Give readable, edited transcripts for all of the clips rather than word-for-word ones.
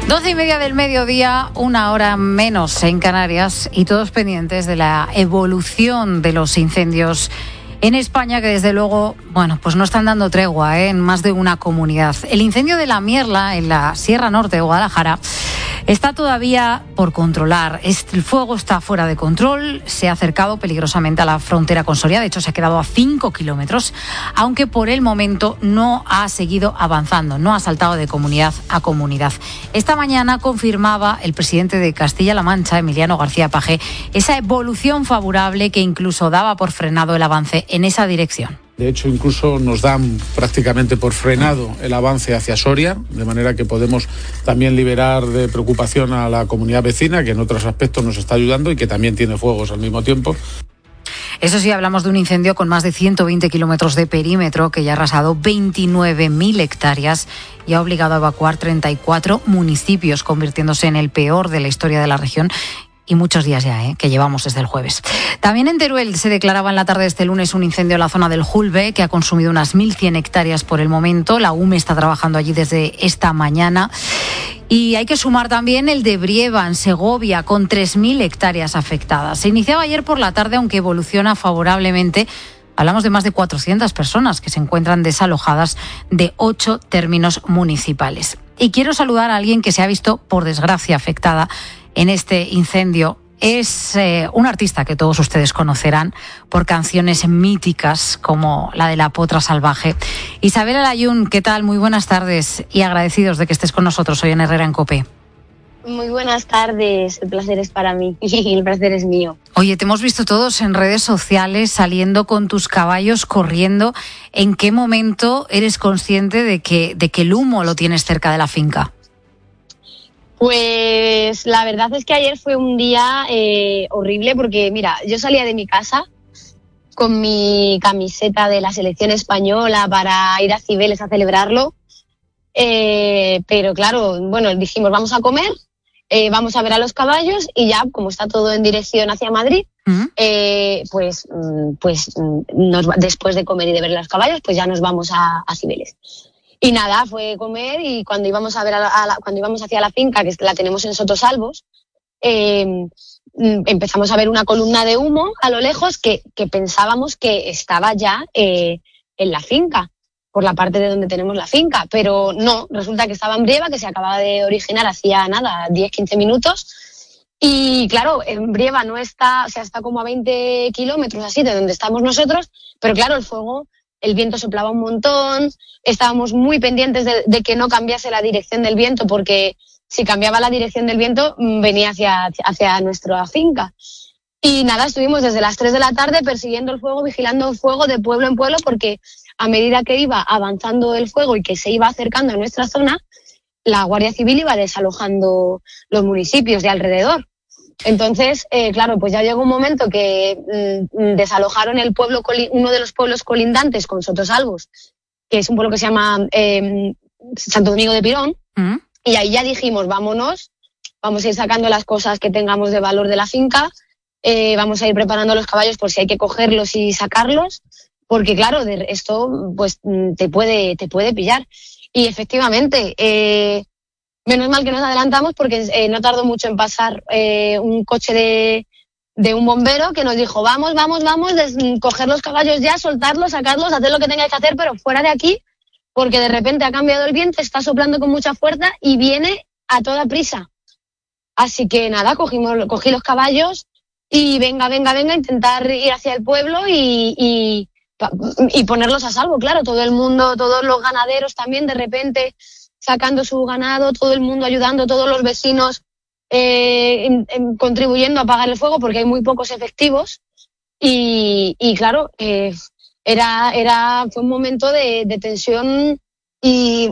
12:30 del mediodía, 1 hora menos en Canarias, y todos pendientes de la evolución de los incendios en España, que desde luego, pues no están dando tregua en más de una comunidad. El incendio de La Mierla, en la Sierra Norte de Guadalajara, está todavía por controlar. El fuego está fuera de control, se ha acercado peligrosamente a la frontera con Soria, de hecho se ha quedado a 5 kilómetros, aunque por el momento no ha seguido avanzando, no ha saltado de comunidad a comunidad. Esta mañana confirmaba el presidente de Castilla-La Mancha, Emiliano García Paje, esa evolución favorable que incluso daba por frenado el avance en esa dirección. De hecho, incluso nos dan prácticamente por frenado el avance hacia Soria, de manera que podemos también liberar de preocupación a la comunidad vecina, que en otros aspectos nos está ayudando y que también tiene fuegos al mismo tiempo. Eso sí, hablamos de un incendio con más de 120 kilómetros de perímetro que ya ha arrasado 29.000 hectáreas y ha obligado a evacuar 34 municipios, convirtiéndose en el peor de la historia de la región. Y muchos días ya, que llevamos desde el jueves. También en Teruel se declaraba en la tarde de este lunes un incendio en la zona del Julbe, que ha consumido unas 1.100 hectáreas por el momento. La UME está trabajando allí desde esta mañana. Y hay que sumar también el de Brieva, en Segovia, con 3.000 hectáreas afectadas. Se iniciaba ayer por la tarde, aunque evoluciona favorablemente. Hablamos de más de 400 personas que se encuentran desalojadas de 8 términos municipales. Y quiero saludar a alguien que se ha visto, por desgracia, afectada en este incendio. Es un artista que todos ustedes conocerán por canciones míticas como la de La Potra Salvaje. Isabel Alayún, ¿qué tal? Muy buenas tardes y agradecidos de que estés con nosotros hoy en Herrera en COPE. Muy buenas tardes, el placer es para mí y el placer es mío. Oye, te hemos visto todos en redes sociales saliendo con tus caballos corriendo. ¿En qué momento eres consciente de que el humo lo tienes cerca de la finca? Pues la verdad es que ayer fue un día horrible porque, mira, yo salía de mi casa con mi camiseta de la selección española para ir a Cibeles a celebrarlo, pero claro, dijimos vamos a comer, vamos a ver a los caballos y ya, como está todo en dirección hacia Madrid, después de comer y de ver a los caballos, pues ya nos vamos a Cibeles. Y nada, fue comer y cuando íbamos a ver cuando íbamos hacia la finca, que la tenemos en Sotosalvos, empezamos a ver una columna de humo a lo lejos que pensábamos que estaba ya en la finca, por la parte de donde tenemos la finca, pero no, resulta que estaba en Brieva, que se acababa de originar hacía 10-15 minutos. Y claro, en Brieva no está, o sea, está como a 20 kilómetros así de donde estamos nosotros, pero claro, el viento soplaba un montón, estábamos muy pendientes de que no cambiase la dirección del viento, porque si cambiaba la dirección del viento venía hacia nuestra finca. Y nada, estuvimos desde las 3 de la tarde persiguiendo el fuego, vigilando el fuego de pueblo en pueblo, porque a medida que iba avanzando el fuego y que se iba acercando a nuestra zona, la Guardia Civil iba desalojando los municipios de alrededor. Entonces, claro, pues ya llegó un momento que desalojaron el pueblo, uno de los pueblos colindantes con Sotosalvos, que es un pueblo que se llama Santo Domingo de Pirón, y ahí ya dijimos, vámonos, vamos a ir sacando las cosas que tengamos de valor de la finca, vamos a ir preparando los caballos por si hay que cogerlos y sacarlos, porque claro, esto pues te puede pillar. Y efectivamente, menos mal que nos adelantamos porque no tardó mucho en pasar un coche de un bombero que nos dijo vamos, coger los caballos ya, soltarlos, sacarlos, hacer lo que tengáis que hacer, pero fuera de aquí, porque de repente ha cambiado el viento, está soplando con mucha fuerza y viene a toda prisa. Así que nada, cogí los caballos y venga, intentar ir hacia el pueblo y ponerlos a salvo, claro, todo el mundo, todos los ganaderos también de repente sacando su ganado, todo el mundo ayudando, todos los vecinos contribuyendo a apagar el fuego porque hay muy pocos efectivos y claro, fue un momento de tensión y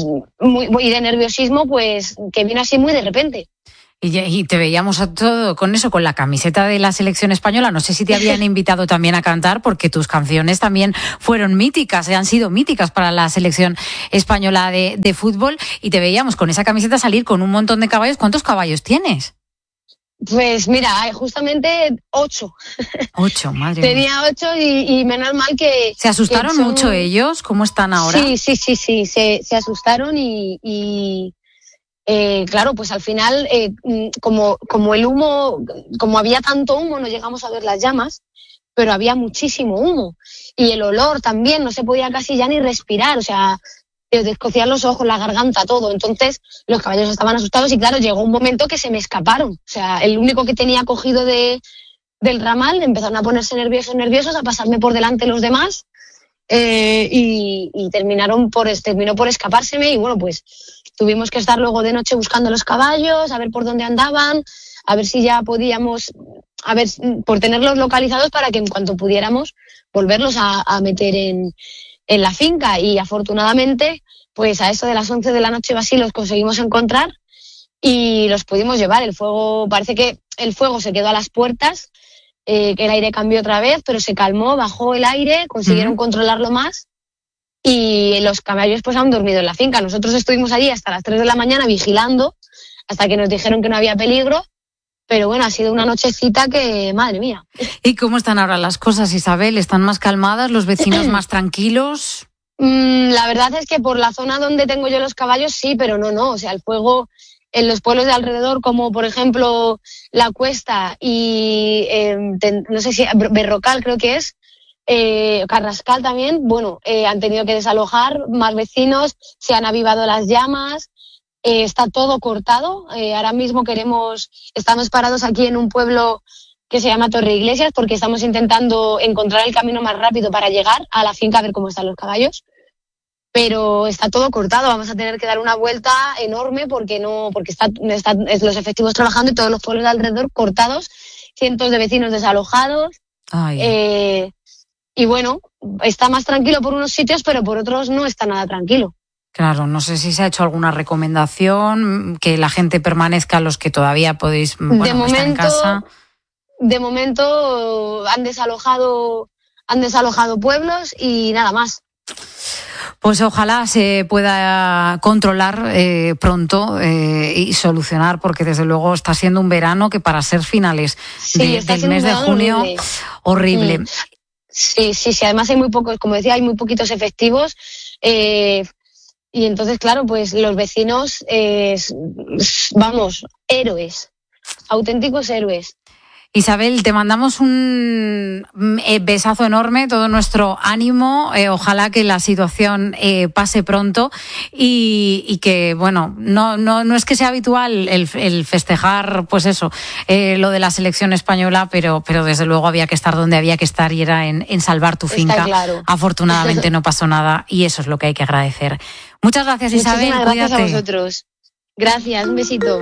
de nerviosismo, pues que vino así muy de repente. Y te veíamos a todo con eso, con la camiseta de la selección española. No sé si te habían invitado también a cantar, porque tus canciones también fueron míticas, han sido míticas para la selección española de fútbol. Y te veíamos con esa camiseta salir con un montón de caballos. ¿Cuántos caballos tienes? Pues mira, justamente 8. 8, madre mía. Tenía 8 y menos mal que... ¿Se asustaron mucho ellos? ¿Cómo están ahora? Sí, se asustaron y claro, pues al final, como el humo, como había tanto humo, no llegamos a ver las llamas, pero había muchísimo humo. Y el olor también, no se podía casi ya ni respirar, o sea, te descocían los ojos, la garganta, todo. Entonces los caballos estaban asustados y claro, llegó un momento que se me escaparon. O sea, el único que tenía cogido del ramal empezaron a ponerse nerviosos, a pasarme por delante los demás. Y terminó por escapárseme y bueno, pues tuvimos que estar luego de noche buscando los caballos, a ver por dónde andaban, a ver si ya podíamos, por tenerlos localizados para que en cuanto pudiéramos volverlos a meter en la finca. Y afortunadamente, pues a eso de las 11 de la noche así los conseguimos encontrar y los pudimos llevar. Parece que el fuego se quedó a las puertas, que el aire cambió otra vez, pero se calmó, bajó el aire, consiguieron controlarlo más y los caballos pues han dormido en la finca. Nosotros estuvimos allí hasta las 3 de la mañana vigilando hasta que nos dijeron que no había peligro, pero bueno, ha sido una nochecita que, madre mía. ¿Y cómo están ahora las cosas, Isabel? ¿Están más calmadas, los vecinos más tranquilos? La verdad es que por la zona donde tengo yo los caballos sí, pero no, o sea, el fuego en los pueblos de alrededor, como por ejemplo La Cuesta y no sé si Berrocal creo que es, Carrascal también, bueno, han tenido que desalojar más vecinos, se han avivado las llamas, está todo cortado. Ahora mismo estamos parados aquí en un pueblo que se llama Torreiglesias porque estamos intentando encontrar el camino más rápido para llegar a la finca a ver cómo están los caballos. Pero está todo cortado, vamos a tener que dar una vuelta enorme porque están los efectivos trabajando y todos los pueblos de alrededor cortados, cientos de vecinos desalojados. Y bueno, está más tranquilo por unos sitios, pero por otros no está nada tranquilo. Claro, no sé si se ha hecho alguna recomendación, que la gente permanezca, los que todavía podéis estar en casa. De momento han desalojado pueblos y nada más. Pues ojalá se pueda controlar pronto y solucionar, porque desde luego está siendo un verano que para ser finales del mes de junio, horrible. Sí, además hay muy pocos, como decía, hay muy poquitos efectivos y entonces, claro, pues los vecinos, héroes, auténticos héroes. Isabel, te mandamos un besazo enorme, todo nuestro ánimo, ojalá que la situación pase pronto y que, bueno, no es que sea habitual el festejar, pues eso, lo de la selección española, pero desde luego había que estar donde había que estar y era en salvar tu finca. Está claro. Afortunadamente no pasó nada y eso es lo que hay que agradecer. Muchas gracias, Isabel. Muchísimas gracias a vosotros. Gracias, un besito.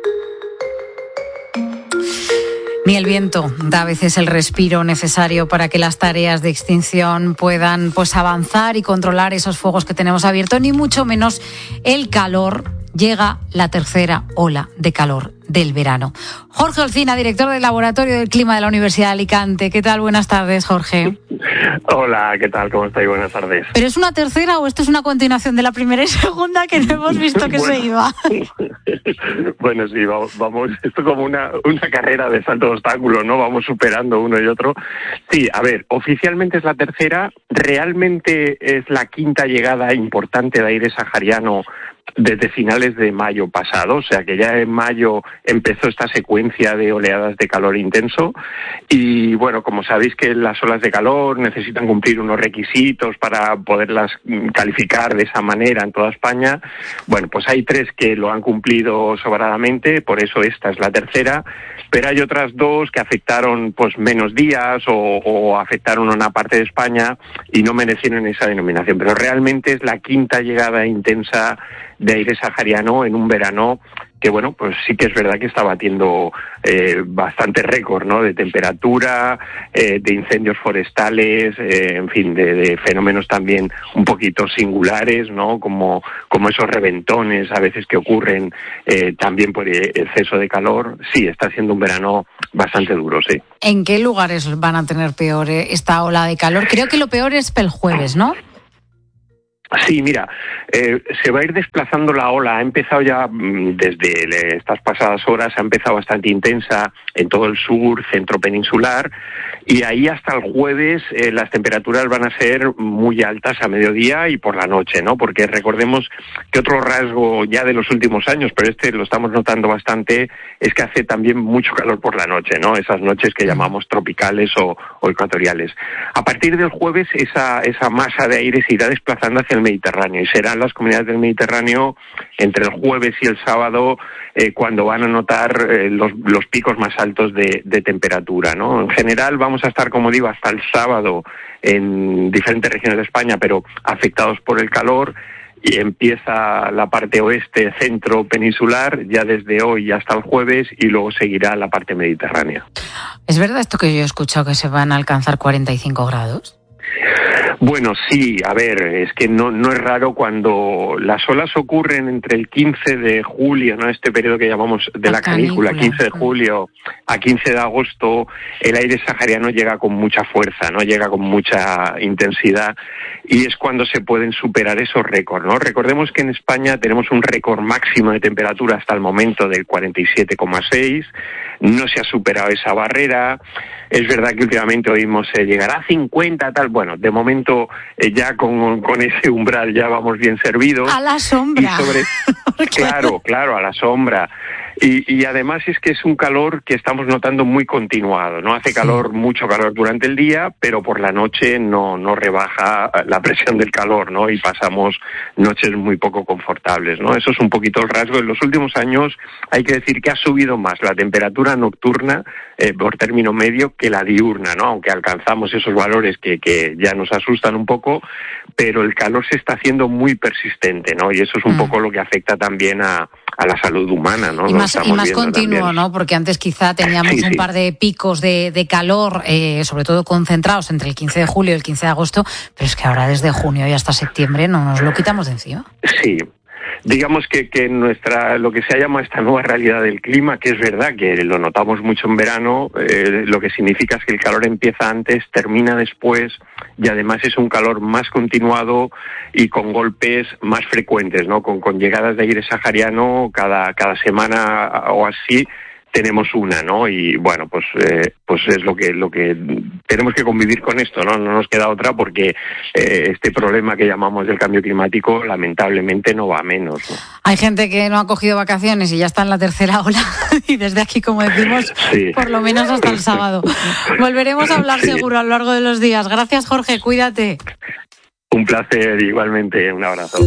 Ni el viento da a veces el respiro necesario para que las tareas de extinción puedan avanzar y controlar esos fuegos que tenemos abiertos, ni mucho menos el calor. Llega la tercera ola de calor del verano. Jorge Olcina, director del Laboratorio del Clima de la Universidad de Alicante. ¿Qué tal? Buenas tardes, Jorge. Hola, ¿qué tal? ¿Cómo estáis? Buenas tardes. ¿Pero es una tercera o esto es una continuación de la primera y segunda que no hemos visto que se iba? Bueno, sí, vamos, esto como una carrera de salto de obstáculos, ¿no? Vamos superando uno y otro. Sí, a ver, oficialmente es la tercera, realmente es la quinta llegada importante de aire sahariano desde finales de mayo pasado, o sea que ya en mayo empezó esta secuencia de oleadas de calor intenso y bueno, como sabéis que las olas de calor necesitan cumplir unos requisitos para poderlas calificar de esa manera en toda España, bueno, pues hay 3 que lo han cumplido sobradamente, por eso esta es la tercera, pero hay otras 2 que afectaron pues menos días o afectaron a una parte de España y no merecieron esa denominación, pero realmente es la quinta llegada intensa de aire sahariano en un verano que, bueno, pues sí que es verdad que está batiendo bastante récord, ¿no? De temperatura, de incendios forestales, en fin, de fenómenos también un poquito singulares, ¿no? Como esos reventones a veces que ocurren también por exceso de calor. Sí, está siendo un verano bastante duro, sí. ¿En qué lugares van a tener peor esta ola de calor? Creo que lo peor es el jueves, ¿no? Sí, mira, se va a ir desplazando la ola. Ha empezado ya desde estas pasadas horas, ha empezado bastante intensa en todo el sur, centro peninsular, y ahí hasta el jueves las temperaturas van a ser muy altas a mediodía y por la noche, ¿no? Porque recordemos que otro rasgo ya de los últimos años, pero lo estamos notando bastante, es que hace también mucho calor por la noche, ¿no? Esas noches que llamamos tropicales o ecuatoriales. A partir del jueves esa masa de aire se irá desplazando hacia el Mediterráneo y serán las comunidades del Mediterráneo entre el jueves y el sábado cuando van a notar los picos más altos de temperatura, ¿no? En general vamos a estar, como digo, hasta el sábado en diferentes regiones de España, pero afectados por el calor, y empieza la parte oeste, centro peninsular, ya desde hoy hasta el jueves, y luego seguirá la parte mediterránea. ¿Es verdad esto que yo he escuchado, que se van a alcanzar 45 grados? Bueno, sí, a ver, es que no es raro cuando las olas ocurren entre el 15 de julio, ¿no? Este periodo que llamamos de la canícula, 15 de julio a 15 de agosto, el aire sahariano llega con mucha fuerza, ¿no? Llega con mucha intensidad, y es cuando se pueden superar esos récords, ¿no? Recordemos que en España tenemos un récord máximo de temperatura hasta el momento del 47,6, no se ha superado esa barrera. Es verdad que últimamente oímos llegará a 50, tal. Bueno, de momento ya con ese umbral ya vamos bien servidos. A la sombra. Claro, a la sombra. Y además es que es un calor que estamos notando muy continuado, ¿no? Hace calor, mucho calor durante el día, pero por la noche no rebaja la presión del calor, ¿no? Y pasamos noches muy poco confortables, ¿no? Eso es un poquito el rasgo. En los últimos años hay que decir que ha subido más la temperatura nocturna por término medio que la diurna, ¿no? Aunque alcanzamos esos valores que ya nos asustan un poco, pero el calor se está haciendo muy persistente, ¿no? Y eso es un poco lo que afecta también a la salud humana, ¿no? Y más continuo, también, ¿no? Porque antes quizá teníamos un par de picos de calor, sobre todo concentrados entre el 15 de julio y el 15 de agosto, pero es que ahora desde junio y hasta septiembre no nos lo quitamos de encima. Sí. Digamos que lo que se llama esta nueva realidad del clima, que es verdad que lo notamos mucho en verano, lo que significa es que el calor empieza antes, termina después, y además es un calor más continuado y con golpes más frecuentes, ¿no? Con llegadas de aire sahariano cada semana o así tenemos una, ¿no? Y bueno, pues es lo que tenemos que convivir con esto, ¿no? No nos queda otra, porque este problema que llamamos del cambio climático lamentablemente no va a menos, ¿no? Hay gente que no ha cogido vacaciones y ya está en la tercera ola, y desde aquí, como decimos, por lo menos hasta el sábado. Volveremos a hablar seguro a lo largo de los días. Gracias, Jorge, cuídate. Un placer, igualmente, un abrazo.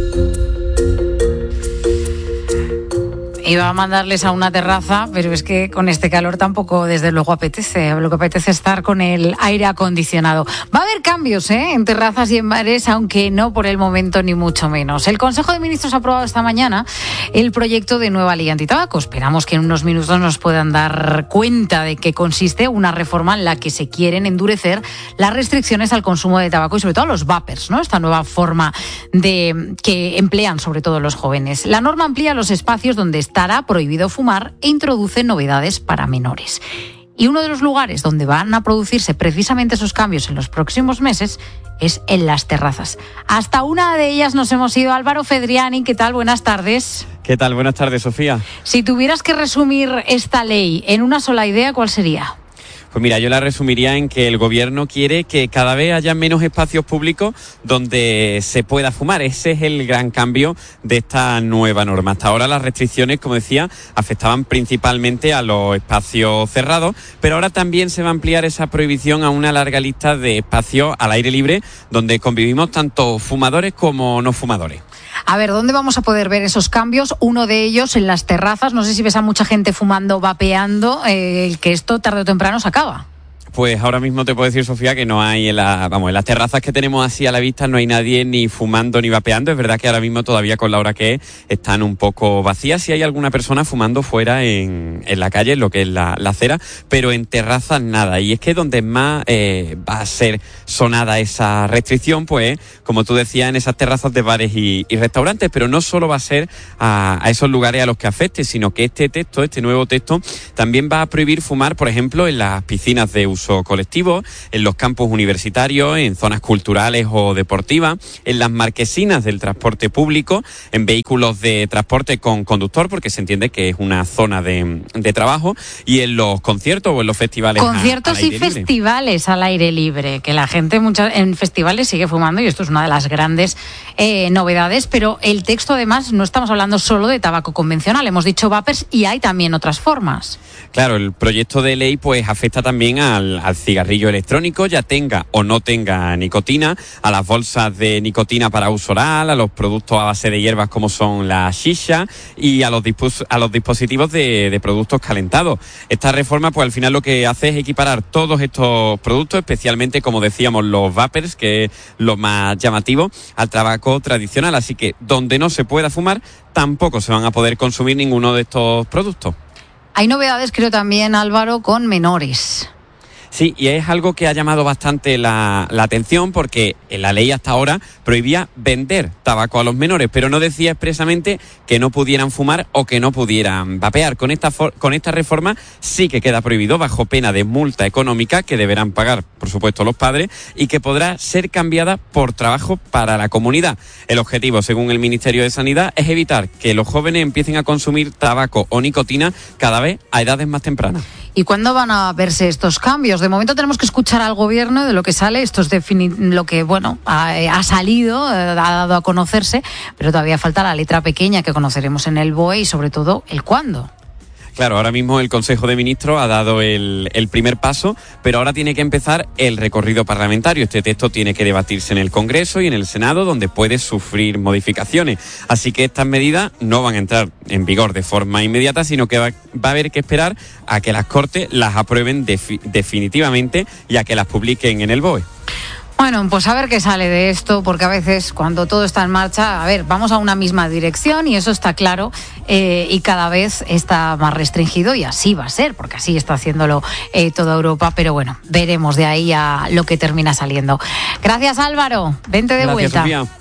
Iba a mandarles a una terraza, pero es que con este calor tampoco, desde luego, apetece. Lo que apetece es estar con el aire acondicionado. Va a haber cambios en terrazas y en bares, aunque no por el momento ni mucho menos. El Consejo de Ministros ha aprobado esta mañana el proyecto de nueva ley antitabaco. Esperamos que en unos minutos nos puedan dar cuenta de qué consiste una reforma en la que se quieren endurecer las restricciones al consumo de tabaco y sobre todo a los vapers, ¿no? Esta nueva forma que emplean sobre todo los jóvenes. La norma amplía los espacios donde estará prohibido fumar e introduce novedades para menores. Y uno de los lugares donde van a producirse precisamente esos cambios en los próximos meses es en las terrazas. Hasta una de ellas nos hemos ido. Álvaro Fedriani, ¿qué tal? Buenas tardes. ¿Qué tal? Buenas tardes, Sofía. Si tuvieras que resumir esta ley en una sola idea, ¿cuál sería? Pues mira, yo la resumiría en que el gobierno quiere que cada vez haya menos espacios públicos donde se pueda fumar. Ese es el gran cambio de esta nueva norma. Hasta ahora las restricciones, como decía, afectaban principalmente a los espacios cerrados, pero ahora también se va a ampliar esa prohibición a una larga lista de espacios al aire libre donde convivimos tanto fumadores como no fumadores. A ver, ¿dónde vamos a poder ver esos cambios? Uno de ellos en las terrazas. No sé si ves a mucha gente fumando, vapeando, que esto tarde o temprano se acaba. Pues ahora mismo te puedo decir, Sofía, que no hay en las terrazas que tenemos así a la vista no hay nadie ni fumando ni vapeando. Es verdad que ahora mismo todavía con la hora que es están un poco vacías. Sí hay alguna persona fumando fuera en la calle, en lo que es la acera, pero en terrazas nada. Y es que donde más va a ser sonada esa restricción, pues, como tú decías, en esas terrazas de bares y restaurantes. Pero no solo va a ser a esos lugares a los que afecte, sino que este nuevo texto, también va a prohibir fumar, por ejemplo, en las piscinas de uso uso colectivo, en los campus universitarios, en zonas culturales o deportivas, en las marquesinas del transporte público, en vehículos de transporte con conductor, porque se entiende que es una zona de trabajo, y en los conciertos o en los festivales. Conciertos y festivales al aire libre, que la gente en festivales sigue fumando, y esto es una de las grandes novedades, pero el texto además no estamos hablando solo de tabaco convencional, hemos dicho vapers y hay también otras formas. Claro, el proyecto de ley pues afecta también al cigarrillo electrónico, ya tenga o no tenga nicotina, a las bolsas de nicotina para uso oral, a los productos a base de hierbas como son la shisha y a los dispositivos de productos calentados. Esta reforma pues al final lo que hace es equiparar todos estos productos, especialmente como decíamos los vapers, que es lo más llamativo, al tabaco tradicional, así que donde no se pueda fumar tampoco se van a poder consumir ninguno de estos productos. Hay novedades, creo también, Álvaro, con menores. Sí, y es algo que ha llamado bastante la atención, porque la ley hasta ahora prohibía vender tabaco a los menores, pero no decía expresamente que no pudieran fumar o que no pudieran vapear. Con esta reforma sí que queda prohibido, bajo pena de multa económica que deberán pagar, por supuesto, los padres, y que podrá ser cambiada por trabajo para la comunidad. El objetivo, según el Ministerio de Sanidad, es evitar que los jóvenes empiecen a consumir tabaco o nicotina cada vez a edades más tempranas. ¿Y cuándo van a verse estos cambios? De momento tenemos que escuchar al gobierno de lo que sale. Esto es lo que ha salido, ha dado a conocerse, pero todavía falta la letra pequeña que conoceremos en el BOE y sobre todo el cuándo. Claro, ahora mismo el Consejo de Ministros ha dado el primer paso, pero ahora tiene que empezar el recorrido parlamentario. Este texto tiene que debatirse en el Congreso y en el Senado, donde puede sufrir modificaciones. Así que estas medidas no van a entrar en vigor de forma inmediata, sino que va a haber que esperar a que las Cortes las aprueben definitivamente y a que las publiquen en el BOE. Bueno, pues a ver qué sale de esto, porque a veces cuando todo está en marcha, vamos a una misma dirección y eso está claro, y cada vez está más restringido y así va a ser, porque así está haciéndolo toda Europa, pero bueno, veremos de ahí a lo que termina saliendo. Gracias, Álvaro, vente de vuelta. Gracias, Sofía.